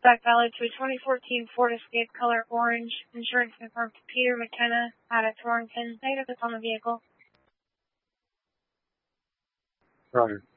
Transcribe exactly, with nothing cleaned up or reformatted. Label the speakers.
Speaker 1: back valid to a twenty fourteen Ford Escape color orange. Insurance confirmed to Peter McKenna out of Torrington. Status on the vehicle.
Speaker 2: Roger.